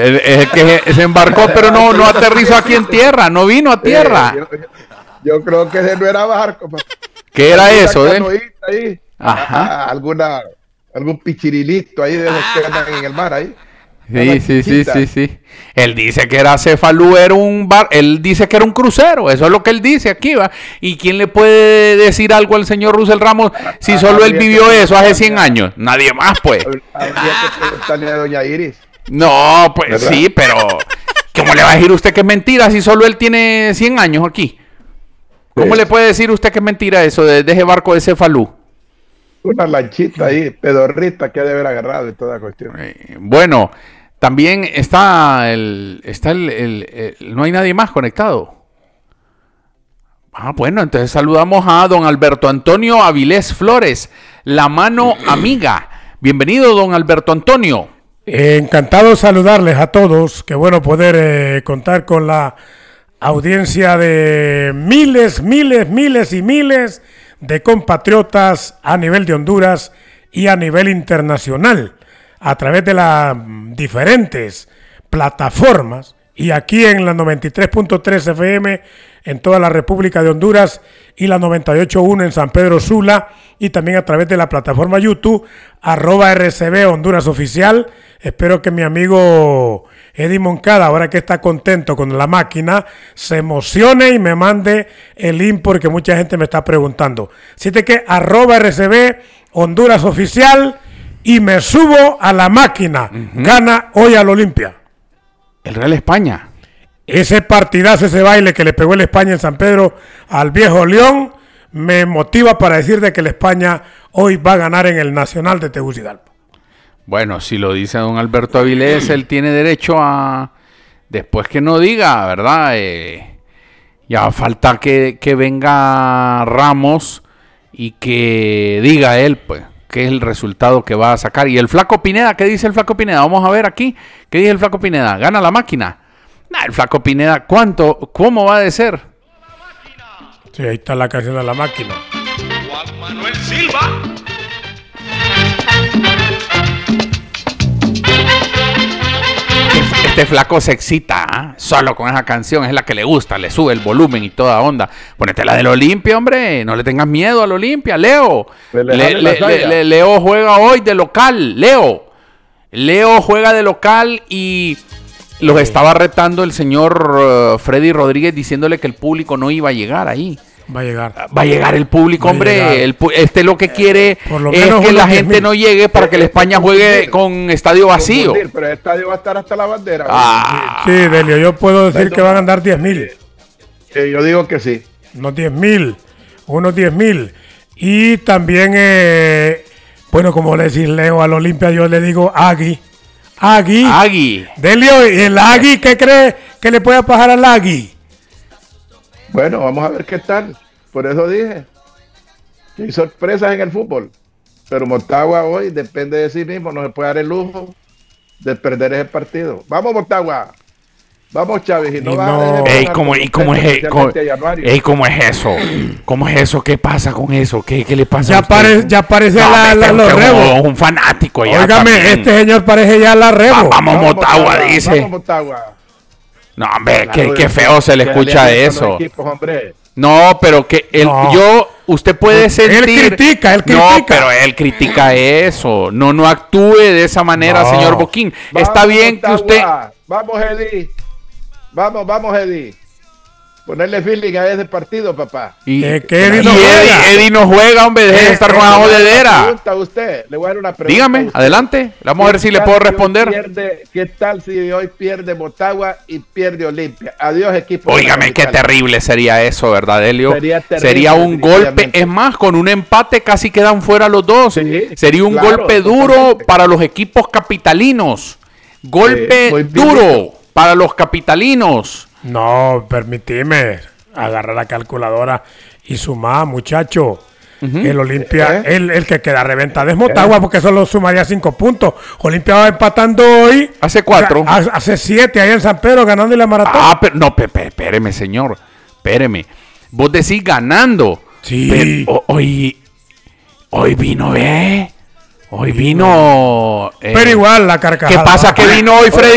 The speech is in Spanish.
Es que se embarcó, pero no aterrizó aquí en tierra, no vino a tierra. Yo creo que ese no era barco. ¿Qué era eso? Ahí. Ajá. Algún pichirilito ahí de los que andan en el mar ahí. Sí. Él dice que era Cefalú, era un bar, él dice que era un crucero, eso es lo que él dice aquí, ¿va? ¿Y quién le puede decir algo al señor Russell Ramos si solo él vivió eso hace 100 años? Nadie más, pues. Habría que preguntarle a doña Iris. No, pues ¿verdad? Sí, pero ¿cómo le va a decir usted que es mentira si solo él tiene 100 años aquí? ¿Cómo le puede decir usted que es mentira eso de ese barco de Cefalú? Una lanchita ahí, pedorrita que ha de haber agarrado y toda cuestión. Bueno, también está no hay nadie más conectado. Bueno, entonces saludamos a don Alberto Antonio Avilés Flores, la mano amiga. Bienvenido, don Alberto Antonio. Encantado de saludarles a todos. Qué bueno poder contar con la audiencia de miles y miles de compatriotas a nivel de Honduras y a nivel internacional, a través de las diferentes plataformas y aquí en la 93.3 FM en toda la República de Honduras y la 98.1 en San Pedro Sula y también a través de la plataforma YouTube @RCB Honduras Oficial. Espero que mi amigo Eddie Moncada, ahora que está contento con la máquina, se emocione y me mande el link porque mucha gente me está preguntando. Así que @RCB Honduras Oficial y me subo a la máquina. Gana hoy al Olimpia. El Real España. Ese partidazo, ese baile que le pegó el España en San Pedro al viejo León, me motiva para decir de que el España hoy va a ganar en el Nacional de Tegucigalpa. Bueno, si lo dice don Alberto Avilés, él tiene derecho a, después que no diga, ¿verdad? Ya falta que venga Ramos y que diga él, pues, qué es el resultado que va a sacar. Y el Flaco Pineda, ¿qué dice el Flaco Pineda? Vamos a ver aquí, ¿qué dice el Flaco Pineda? ¿Gana la máquina? El Flaco Pineda, ¿cómo va a ser? Sí, ahí está la canción de la máquina. Juan Manuel Silva. Este flaco se excita, solo con esa canción, es la que le gusta, le sube el volumen y toda onda. Ponete la del Olimpia, hombre, no le tengas miedo al Olimpia, Leo. Leo juega hoy de local, Leo juega de local y los estaba retando el señor Freddy Rodríguez diciéndole que el público no iba a llegar ahí. Va a llegar el público, hombre. Lo que quiere es que la gente no llegue para que el España juegue con estadio vacío. Pero el estadio va a estar hasta la bandera. Sí, Delio, yo puedo decir que van a andar 10,000. Yo digo que sí. Unos 10,000. Y también, bueno, como le decís Leo al Olimpia, yo le digo Agui. Delio, ¿y el Agui qué cree que le puede pasar al Agui? Bueno, vamos a ver qué tal. Por eso dije que hay sorpresas en el fútbol. Pero Motagua hoy depende de sí mismo. No se puede dar el lujo de perder ese partido. Vamos, Motagua. Vamos, Chávez. Y ¿Cómo es eso? ¿Cómo es eso? ¿Qué pasa con eso? ¿Qué le pasa a usted? Ya parece los Rebos. Un fanático ya. Óigame, también. Este señor parece ya la Rebos. Vamos, Motagua, dice. Vamos, Motagua. No, hombre, qué feo se le escucha eso. No, pero usted puede sentir. Él critica. No, pero él critica eso. No actúe de esa manera, señor Boquín. Está bien que usted. Vamos, Eddie. Vamos, Eddie. Ponerle feeling a ese partido, papá. Eddie no juega, hombre. Deje de estar con la jodedera. Le voy a dar una pregunta. Dígame, adelante. Vamos a ver si le puedo responder. ¿Qué tal si hoy pierde Motagua y pierde Olimpia? Adiós, equipo. Óigame, qué terrible sería eso, ¿verdad, Helio? Sería un golpe. Es más, con un empate casi quedan fuera los dos. Sí, sería un golpe duro para los equipos capitalinos. Golpe duro para los capitalinos. No, permitime agarrar la calculadora y sumar, muchacho. El Olimpia, el que queda reventado es Motagua porque solo sumaría 5 puntos. Olimpia va empatando hoy. Hace 4. Hace 7 ahí en San Pedro ganando la maratón. Pero no, espéreme, señor. Espéreme. Vos decís ganando. Sí. Hoy vino, Hoy vino. Pero igual la carcajada. ¿Qué pasa que vino hoy, Freddy